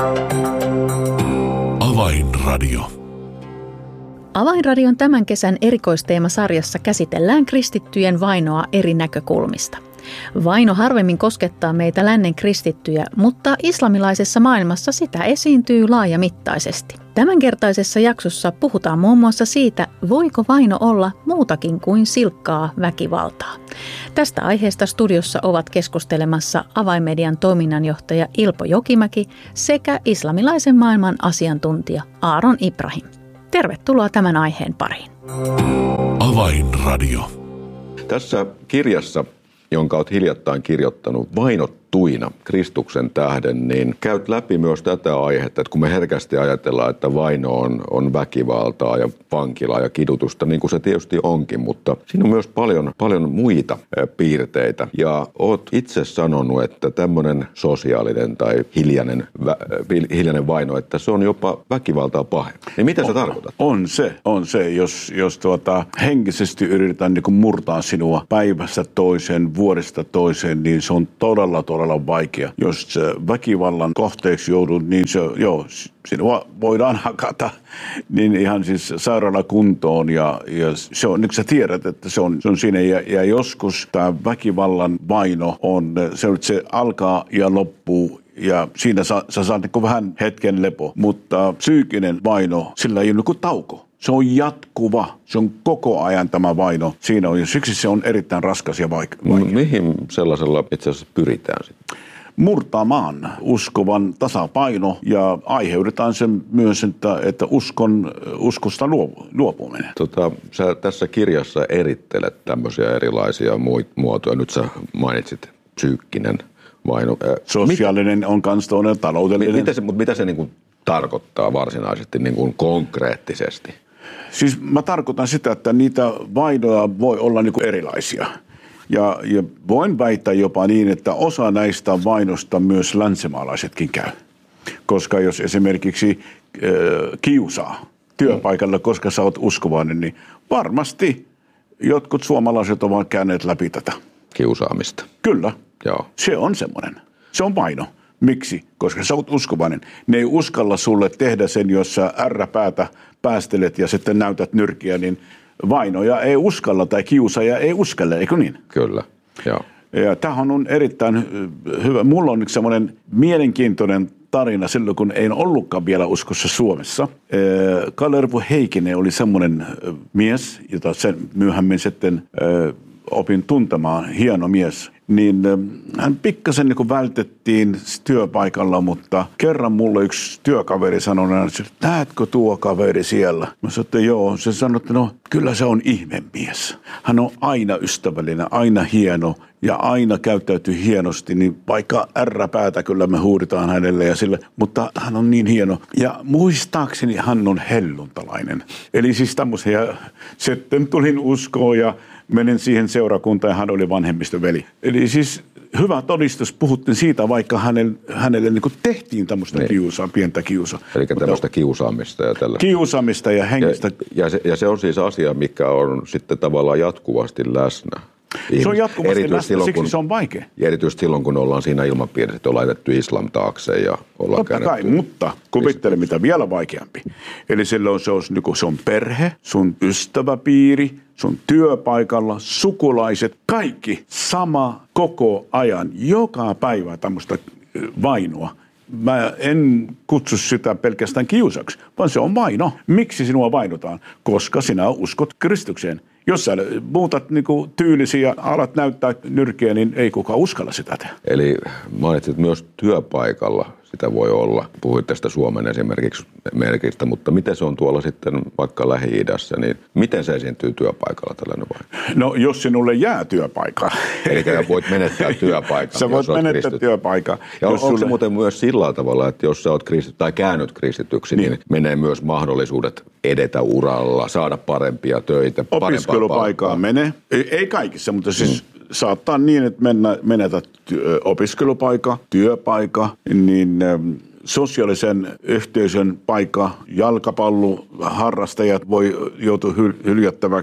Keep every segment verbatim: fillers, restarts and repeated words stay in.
Avainradio. Avainradion tämän kesän erikoisteemasarjassa käsitellään kristittyjen vainoa eri näkökulmista. Vaino harvemmin koskettaa meitä lännen kristittyjä, mutta islamilaisessa maailmassa sitä esiintyy laajamittaisesti. Tämänkertaisessa jaksossa puhutaan muun muassa siitä, voiko vaino olla muutakin kuin silkkaa väkivaltaa. Tästä aiheesta studiossa ovat keskustelemassa Avainmedian toiminnanjohtaja Ilpo Jokimäki sekä islamilaisen maailman asiantuntija Aaron Ibrahim. Tervetuloa tämän aiheen pariin. Avainradio. Tässä kirjassa, jonka olet hiljattain kirjoittanut, Vainottuina Kristuksen tähden, niin käyt läpi myös tätä aihetta, että kun me herkästi ajatellaan, että vaino on, on väkivaltaa ja vankilaa ja kidutusta, niin kuin se tietysti onkin, mutta siinä on myös paljon, paljon muita piirteitä. Ja oot itse sanonut, että tämmöinen sosiaalinen tai hiljainen, vä, hiljainen vaino, että se on jopa väkivaltaa pahempi. Niin mitä sä tarkoitat? On se, on se. Jos, jos tuota, henkisesti yritetään niin kuin murtaa sinua päivästä toiseen, vuodesta toiseen, niin se on todella, todella vaikea. Jos väkivallan kohteeksi joudut, niin se, joo, sinua voidaan hakata niin ihan siis sairaalakuntoon ja, ja se on, niin sä tiedät, että se on, se on siinä ja, ja joskus tämä väkivallan vaino on, se, se alkaa ja loppuu. Ja siinä sä, sä saat niin vähän hetken lepo, mutta psyykkinen vaino, sillä ei ole niin tauko. Se on jatkuva, se on koko ajan tämä vaino. Siinä on, ja siksi se on erittäin raskas ja vaikea. Mihin sellaisella itse asiassa pyritään sitten? Murtamaan uskovan tasapaino ja aiheutetaan sen myös, että, että uskon, uskosta luopuminen. Tota, sä tässä kirjassa erittelet tämmöisiä erilaisia muotoja. Nyt sä mainitsit psyykkinen vaino. Sosiaalinen mitä, on kans toinen, taloudellinen. Mitä se, mutta mitä se niin kuin tarkoittaa varsinaisesti niin kuin konkreettisesti? Siis mä tarkoitan sitä, että niitä vainoja voi olla niin kuin erilaisia. Ja, ja voin väittää jopa niin, että osa näistä vainosta myös länsimaalaisetkin käy. Koska jos esimerkiksi äh, kiusaa työpaikalla, koska sä oot uskovainen, niin varmasti jotkut suomalaiset ovat käyneet läpi tätä. Kiusaamista. Kyllä. Joo. Se on semmoinen. Se on vaino. Miksi? Koska sä oot uskovainen. Ne ei uskalla sulle tehdä sen, jos sä ärräpäätä päästelet ja sitten näytät nyrkiä, niin vainoja ei uskalla tai kiusaaja ei uskalla, eikö niin? Kyllä, joo. Ja tämähän on erittäin hyvä. Mulla on yksi semmoinen mielenkiintoinen tarina silloin, kun ei ollutkaan vielä uskossa Suomessa. Kalervo Heikkinen oli semmoinen mies, jota sen myöhemmin sitten opin tuntemaan, hieno mies. Niin hän pikkasen niin kuin vältettiin työpaikalla, mutta kerran mulle yksi työkaveri sanoi, että näetkö tuo kaveri siellä? Mä sanoin, että joo. Se sanoi, että no kyllä se on ihmemies. Hän on aina ystävällinen, aina hieno ja aina käyttäytyy hienosti, niin vaikka ärräpäätä kyllä me huuditaan hänelle ja sille, mutta hän on niin hieno. Ja muistaakseni hän on helluntalainen. Eli siis tämmöisiä, sitten tulin uskoon ja menin siihen seurakuntaan ja hän oli vanhemmista veli. Eli siis hyvä todistus, puhuttiin siitä, vaikka hänelle, hänelle niin kuin tehtiin tämmöistä niin. kiusaa, pientä kiusaa. Eli tämmöistä kiusaamista ja tällaista. Kiusaamista ja hengistä. Ja, ja, se, ja se on siis asia, mikä on sitten tavallaan jatkuvasti läsnä. Se on jatkuvasti läsnä, silloin, siksi kun, se on vaikea. Ja erityisesti silloin, kun ollaan siinä ilmapiirissä, että on laitettu islam taakse ja ollaan Totta kai, mutta kuvittele mitä vielä vaikeampi. Eli silloin se on, se on perhe, sun ystäväpiiri, sun työpaikalla, sukulaiset, kaikki sama koko ajan, joka päivä tämmöistä vainoa. Mä en kutsu sitä pelkästään kiusaksi, vaan se on vaino. Miksi sinua vainotaan? Koska sinä uskot Kristukseen. Jos sä muutat niinku tyylisiä ja alat näyttää nyrkiä, niin ei kukaan uskalla sitä tehdä. Eli mainitsit myös työpaikalla sitä voi olla. Puhuit tästä Suomen esimerkiksi merkistä, mutta miten se on tuolla sitten vaikka Lähi-idässä, niin miten se esiintyy työpaikalla tällainen vai? No jos sinulle jää työpaikka. Eli voit menettää työpaikan. Sä voit menettää työpaikan. Ja onko sulle... se muuten myös sillä tavalla, että jos sä oot kristitty tai käännyt kristityksi, niin. niin menee myös mahdollisuudet edetä uralla, saada parempia töitä. Opiskelupaikkaa menee. Ei, ei kaikissa, mutta siis mm. saattaa niin, että mennä, menetä opiskelupaikka, työpaikka, niin sosiaalisen yhteisön paikka, jalkapalloharrastajat voi joutua hyl- hyljättäväksi.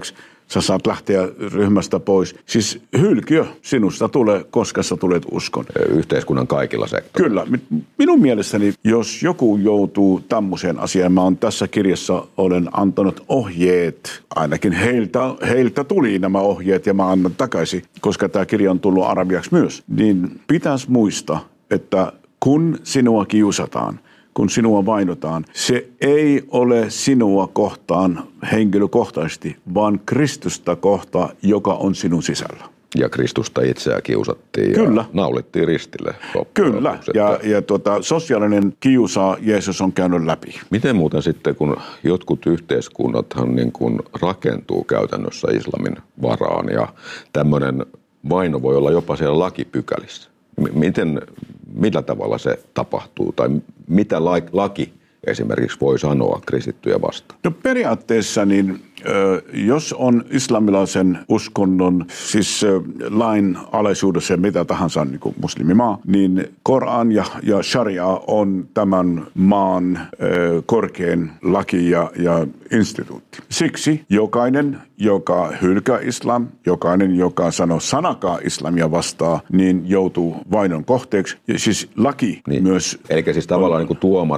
sä saat lähteä ryhmästä pois. Siis hylkiö sinusta tulee, koska sä tulet uskon. Yhteiskunnan kaikilla sektoreilla. Kyllä. Minun mielestäni, jos joku joutuu tämmöiseen asiaan, mä oon tässä kirjassa olen antanut ohjeet, ainakin heiltä, heiltä tuli nämä ohjeet ja mä annan takaisin, koska tämä kirja on tullut arabiaksi myös, niin pitäisi muistaa, että kun sinua kiusataan, kun sinua vainotaan, se ei ole sinua kohtaan henkilökohtaisesti, vaan Kristusta kohtaan, joka on sinun sisällä. Ja Kristusta itseä kiusattiin Kyllä. ja naulittiin ristille. Kyllä, ja, ja tuota, sosiaalinen kiusa Jeesus on käynyt läpi. Miten muuten sitten, kun jotkut yhteiskunnathan niin kuin rakentuu käytännössä islamin varaan ja tämmöinen vaino voi olla jopa siellä lakipykälissä. Miten, millä tavalla se tapahtuu tai mitä laki esimerkiksi voi sanoa kristittyjä vastaan? No periaatteessa niin, jos on islamilaisen uskonnon, siis lain alaisuudessa mitä tahansa niin kuin muslimimaa, niin Koran ja, ja sharia on tämän maan korkein laki ja, ja instituutti. Siksi jokainen, joka hylkää islam, jokainen, joka sanoo sanakaan islamia vastaan, niin joutuu vainon kohteeksi. Ja siis laki niin. myös. Eli siis tavallaan niin kuin tuomari